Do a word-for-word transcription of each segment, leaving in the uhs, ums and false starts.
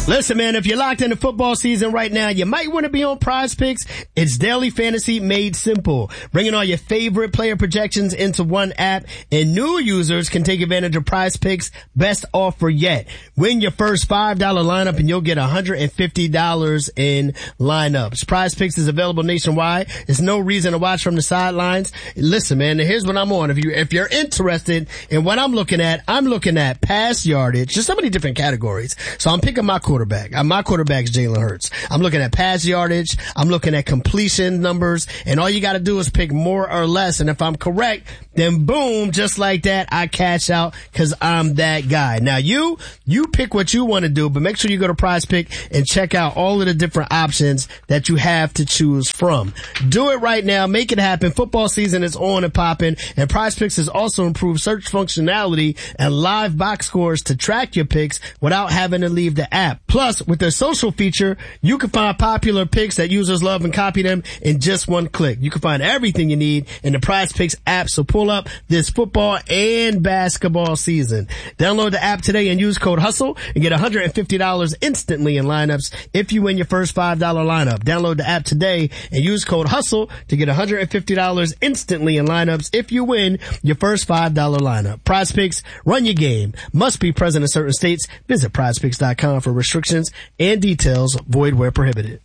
Listen, man, if you're locked into football season right now, you might want to be on Prize Picks. It's daily fantasy made simple, bringing all your favorite player projections into one app, and new users can take advantage of Prize Picks' best offer yet. Win your first five dollar lineup and you'll get one hundred fifty dollars in lineups. Prize Picks is available nationwide. There's no reason to watch from the sidelines. Listen, man, here's what I'm on. If you, if you're interested in what I'm looking at, I'm looking at pass yardage. There's so many different categories. So I'm picking my quarterback. Uh, my quarterback's Jalen Hurts. I'm looking at pass yardage. I'm looking at completion numbers, and all you got to do is pick more or less. And if I'm correct, then boom, just like that, I cash out because I'm that guy. Now you, you pick what you want to do, but make sure you go to Prize Pick and check out all of the different options that you have to choose from. Do it right now. Make it happen. Football season is on and popping, and Prize Picks has also improved search functionality and live box scores to track your picks without having to leave the app. Plus, with their social feature, you can find popular picks that users love and copy them in just one click. You can find everything you need in the Prize Picks app, so pull up this football and basketball season. Download the app today and use code HUSTLE and get one hundred fifty dollars instantly in lineups if you win your first five dollar lineup. Download the app today and use code HUSTLE to get one hundred fifty dollars instantly in lineups if you win your first five dollar lineup. Prize Picks, run your game. Must be present in certain states. Visit prize picks dot com for restrictions and details. Void where prohibited.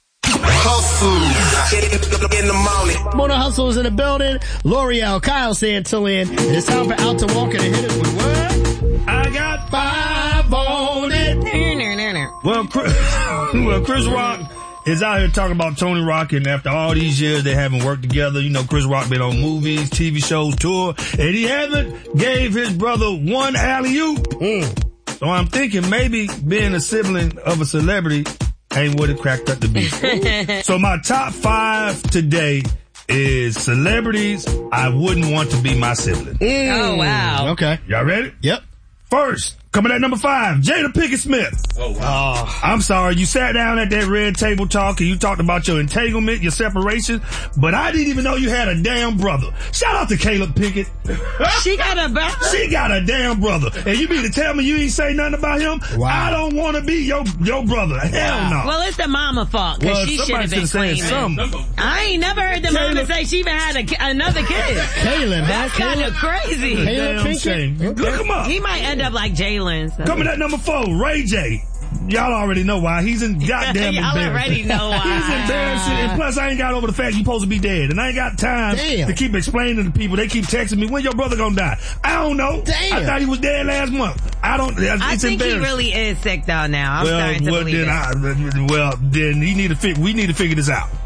Hustle in the morning. Mona Hustle is in the building. L'Oreal, Kyle Santillan. And it's time for Alton Walker to hit us with what? I got five on it. Well, Chris, well, Chris Rock is out here talking about Tony Rock, and after all these years they haven't worked together. You know, Chris Rock been on movies, T V shows, tour, and he hasn't gave his brother one alley-oop. Mm. So I'm thinking maybe being a sibling of a celebrity ain't what it cracked up to be. So my top five today is celebrities I wouldn't want to be my sibling. Mm. Oh, wow. Okay. Y'all ready? Yep. First, coming at number five, Jada Pinkett Smith. Oh, wow. Oh, I'm sorry. You sat down at that red table talk and you talked about your entanglement, your separation, but I didn't even know you had a damn brother. Shout out to Caleb Pinkett. She got a brother? She got a damn brother. And you mean to tell me you ain't say nothing about him? Wow. I don't want to be your, your brother. Hell no. Well, it's the mama fault, cause Well, she should have been somebody claiming. something. I ain't never heard the Caleb- mama say she even had a, another kid. Kaylin, huh? That's kind of Caleb- crazy. Caleb Damn Pinkett? shame. Look him up. He might end up like Jalen. So. Coming at number four, Ray J. Y'all already know why. He's in goddamn Y'all embarrassing. already know why. He's embarrassing. And plus, I ain't got over the fact he's supposed to be dead. And I ain't got time Damn. to keep explaining to people. They keep texting me, when your brother gonna die? I don't know. Damn. I thought he was dead last month. I don't, it's I think he embarrassing. really is sick though now. I'm well, starting to well, believe then it. I, well, then he need to fi- we need to figure this out.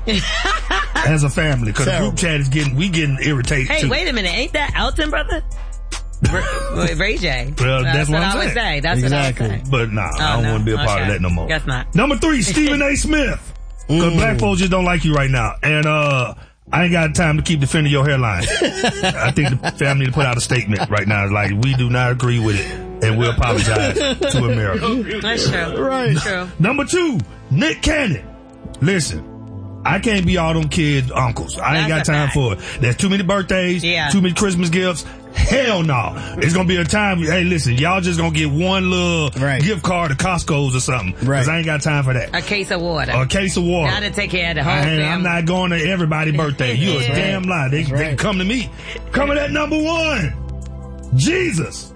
As a family. Cause the Terrible. group chat is getting, we getting irritated Hey, too. wait a minute. Ain't that Elton brother? Ray, Ray J. Well, that's, that's what what I'm I would saying. say. That's Exactly. what I would say. But nah, Oh, I don't no. want to be a part Okay. of that no more. Guess not. Number three, Stephen A. Smith. Cause black folks just don't like you right now. And, uh, I ain't got time to keep defending your hairline. I think the family need to put out a statement right now. Like, we do not agree with it. And we apologize to America. That's true. Right. True. Number two, Nick Cannon. Listen. I can't be all them kids' uncles. I ain't That's got a time fact. for it. There's too many birthdays, Yeah. too many Christmas gifts. Hell no. It's gonna be a time, hey listen, y'all just gonna get one little Right. gift card to Costco's or something. Right. Cause I ain't got time for that. A case of water. A case of water. Gotta take care of the whole I ain't- family. I'm not going to everybody's birthday. You a That's damn lie. They, That's they right. can come to me. Coming at number one, Jesus.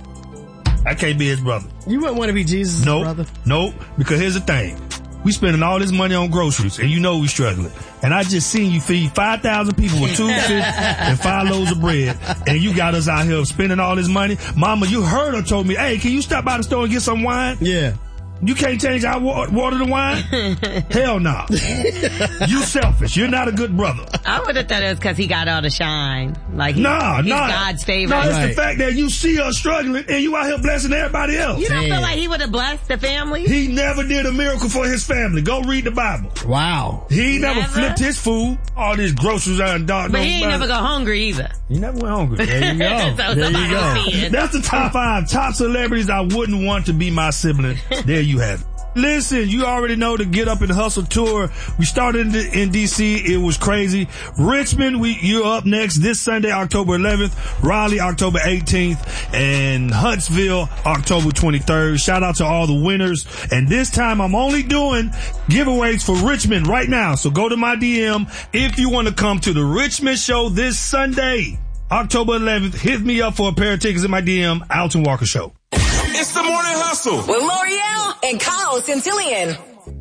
I can't be his brother. You wouldn't want to be Jesus' Nope. brother? Nope. Because here's the thing. We spending all this money on groceries, and you know we struggling. And I just seen you feed five thousand people with two fish and five loaves of bread, and you got us out here spending all this money. Mama, you heard her told me, hey, can you stop by the store and get some wine? Yeah. You can't change our wa- water to wine? Hell no. You selfish. You're not a good brother. I would have thought it was because he got all the shine. Like, he, Nah, he's nah. God's favorite. No, it's Right. the fact that you see us struggling and you out here blessing everybody else. You don't Damn. feel like he would have blessed the family? He never did a miracle for his family. Go read the Bible. Wow. He never, Never? flipped his food. All these groceries out and dog. But he ain't never go hungry either. He never went hungry. There you go. So there somebody you go. was feeding. That's the top five top celebrities I wouldn't want to be my sibling. There you have it. Listen, you already know the Get Up and Hustle tour. We started in, in D C. It was crazy. Richmond, we, you're up next this Sunday, October eleventh. Raleigh, October eighteenth. And Huntsville, October twenty-third. Shout out to all the winners. And this time I'm only doing giveaways for Richmond right now. So go to my D M if you want to come to the Richmond show this Sunday, October eleventh. Hit me up for a pair of tickets in my D M, Alton Walker Show. It's the Morning Hustle with L'Oreal and Kyle Centillion.